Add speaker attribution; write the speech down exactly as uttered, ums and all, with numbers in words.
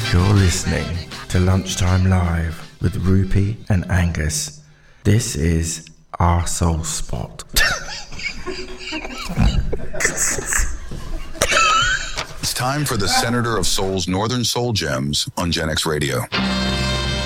Speaker 1: You're listening to Lunchtime Live with Rupy and Angus. This is our soul spot.
Speaker 2: It's time for the Senator of Soul's Northern Soul Gems on Gen X Radio.